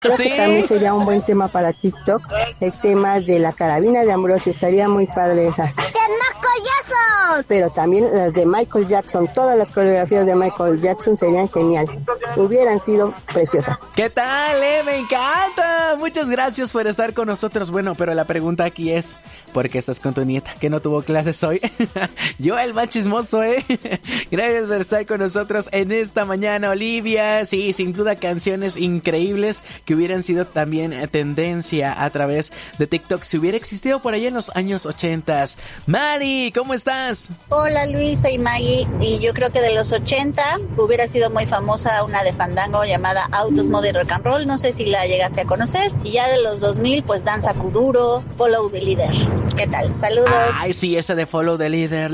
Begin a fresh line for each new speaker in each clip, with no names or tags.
Creo
¿Sí?
que también sería un buen tema para TikTok, el tema de la carabina de Ambrosio, estaría muy padre esa. Pero también las de Michael Jackson, todas las coreografías de Michael Jackson serían genial, hubieran sido preciosas.
¿Qué tal, Me encanta. Muchas gracias por estar con nosotros. Bueno, pero la pregunta aquí es, ¿por qué estás con tu nieta que no tuvo clases hoy? Yo el más chismoso, Gracias por estar con nosotros en esta mañana, Olivia. Sí, sin duda canciones increíbles que hubieran sido también tendencia a través de TikTok si hubiera existido por ahí en los años 80. Mari, ¿cómo estás?
Hola Luis, soy Maggie y yo creo que de los 80 hubiera sido muy famosa una de Fandango llamada Autos, Moda y Rock and Roll, no sé si la llegaste a conocer, y ya de los 2000 pues Danza Kuduro, Follow the Leader. ¿Qué tal? Saludos.
Ay, sí, esa de Follow the Leader,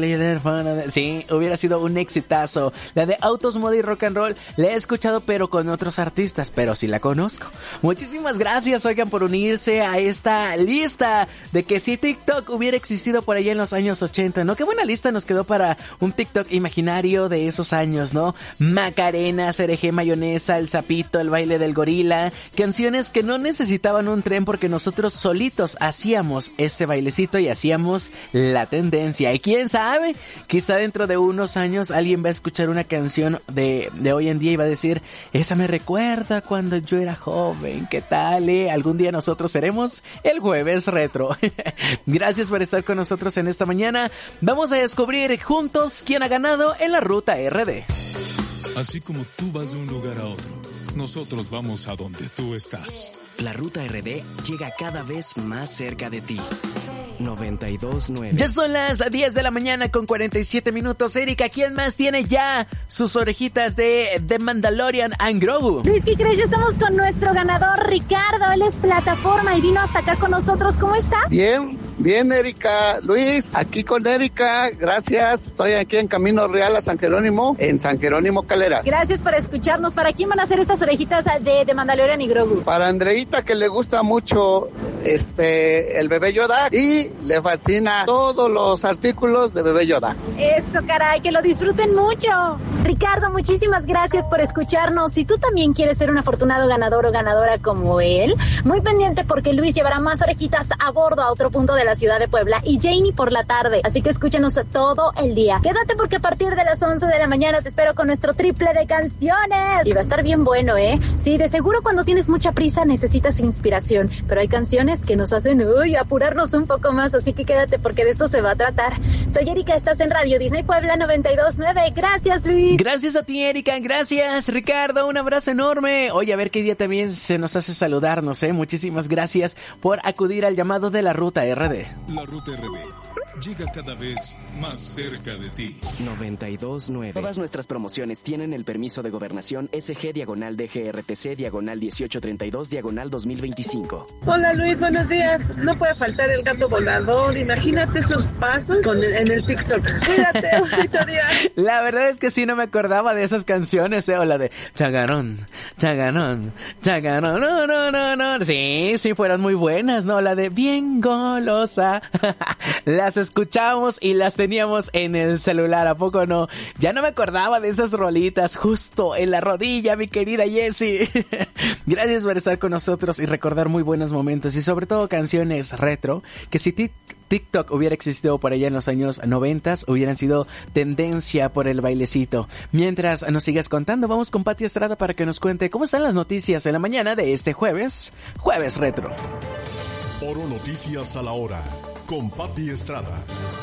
sí, hubiera sido un exitazo. La de Autos, Moda y Rock and Roll la he escuchado pero con otros artistas, pero sí la conozco. Muchísimas gracias, oigan, por unirse a esta lista de que si TikTok hubiera existido por allá en los años 80, ¿no? Qué buena lista nos quedó para un TikTok imaginario de esos años, ¿no? Macarena, Cereje, Mayonesa, El Sapito, El Baile del Gorila, canciones que no necesitaban un tren porque nosotros solitos hacíamos ese bailecito y hacíamos la tendencia. Y quién sabe, quizá dentro de unos años alguien va a escuchar una canción de hoy en día y va a decir, esa me recuerda cuando yo era joven. ¿Qué tal, Algún día nosotros seremos el Jueves Retro. Gracias por estar con nosotros en esta mañana. Vamos a descubrir juntos quién ha ganado en la Ruta RD.
Así como tú vas de un lugar a otro, nosotros vamos a donde tú estás.
La Ruta RD llega cada vez más cerca de ti. 92.9.
Ya son las 10 de la mañana con 47 minutos. Erika, ¿quién más tiene ya sus orejitas de The Mandalorian and Grogu?
Luis, ¿qué crees? Ya estamos con nuestro ganador, Ricardo. Él es plataforma y vino hasta acá con nosotros. ¿Cómo está?
Bien, Erika. Luis, aquí con Erika. Gracias. Estoy aquí en Camino Real a San Jerónimo, en San Jerónimo Calera.
Gracias por escucharnos. ¿Para quién van a hacer estas orejitas de The Mandalorian y Grogu?
Para Andreita, que le gusta mucho el bebé Yoda y le fascina todos los artículos de bebé Yoda.
Eso, caray, que lo disfruten mucho. Ricardo, muchísimas gracias por escucharnos. Si tú también quieres ser un afortunado ganador o ganadora como él, muy pendiente porque Luis llevará más orejitas a bordo a otro punto de la ciudad de Puebla y Janie por la tarde. Así que escúchanos todo el día. Quédate porque a partir de las 11 de la mañana te espero con nuestro triple de canciones. Y va a estar bien bueno, Sí, de seguro cuando tienes mucha prisa necesitas inspiración, pero hay canciones que nos hacen apurarnos un poco más, así que quédate porque de esto se va a tratar. Soy Erika, estás en Radio Disney Puebla 92.9. Gracias, Luis.
Gracias a ti, Erika. Gracias, Ricardo. Un abrazo enorme. Oye, a ver qué día también se nos hace saludarnos, Muchísimas gracias por acudir al llamado de la Ruta RD.
La Ruta RD llega cada vez más cerca de ti.
92.9. Todas nuestras promociones tienen el permiso de gobernación SG-DGRTC/1832/2025.
Hola Luis, buenos días. No puede faltar el gato volador. Imagínate esos pasos en el TikTok. Cuídate, bonito día.
La verdad es que sí no me acordaba de esas canciones, o la de Chagarón, Chagarón, Chagarón, no. Sí, fueron muy buenas, ¿no? La de Bien Golosa. Las escuchamos y las teníamos en el celular, ¿a poco no? Ya no me acordaba de esas rolitas justo en la rodilla, mi querida Jessie. Gracias por estar con nosotros y recordar muy buenos momentos y sobre todo canciones retro que si TikTok hubiera existido por allá en los años 90 hubieran sido tendencia por el bailecito. Mientras nos sigas contando, vamos con Pati Estrada para que nos cuente cómo están las noticias en la mañana de este jueves retro.
Oro Noticias a la hora con Pati Estrada.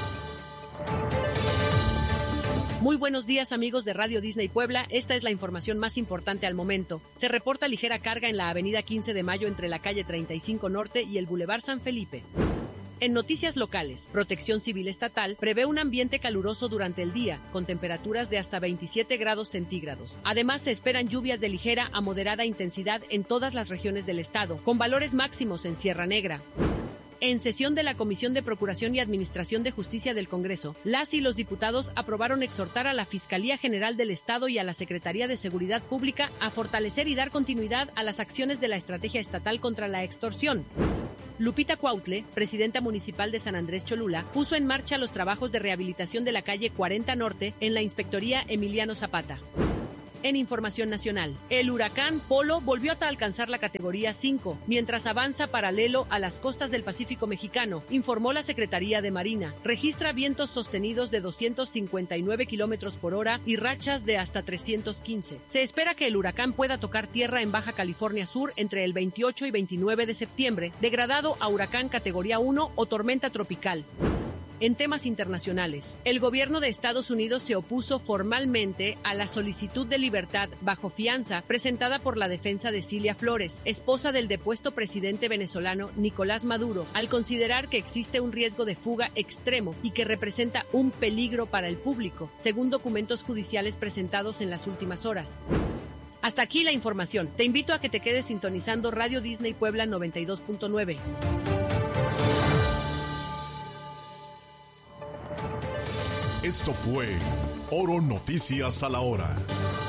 Muy buenos días, amigos de Radio Disney Puebla. Esta es la información más importante al momento. Se reporta ligera carga en la avenida 15 de Mayo entre la calle 35 Norte y el Boulevard San Felipe. En noticias locales, Protección Civil Estatal prevé un ambiente caluroso durante el día, con temperaturas de hasta 27 grados centígrados. Además, se esperan lluvias de ligera a moderada intensidad en todas las regiones del estado, con valores máximos en Sierra Negra. En sesión de la Comisión de Procuración y Administración de Justicia del Congreso, las y los diputados aprobaron exhortar a la Fiscalía General del Estado y a la Secretaría de Seguridad Pública a fortalecer y dar continuidad a las acciones de la Estrategia Estatal contra la Extorsión. Lupita Cuautle, presidenta municipal de San Andrés Cholula, puso en marcha los trabajos de rehabilitación de la calle 40 Norte en la Inspectoría Emiliano Zapata. En información nacional, el huracán Polo volvió a alcanzar la categoría 5, mientras avanza paralelo a las costas del Pacífico mexicano, informó la Secretaría de Marina. Registra vientos sostenidos de 259 kilómetros por hora y rachas de hasta 315. Se espera que el huracán pueda tocar tierra en Baja California Sur entre el 28 y 29 de septiembre, degradado a huracán categoría 1 o tormenta tropical. En temas internacionales, el gobierno de Estados Unidos se opuso formalmente a la solicitud de libertad bajo fianza presentada por la defensa de Cilia Flores, esposa del depuesto presidente venezolano Nicolás Maduro, al considerar que existe un riesgo de fuga extremo y que representa un peligro para el público, según documentos judiciales presentados en las últimas horas. Hasta aquí la información. Te invito a que te quedes sintonizando Radio Disney Puebla 92.9.
Esto fue Oro Noticias a la Hora.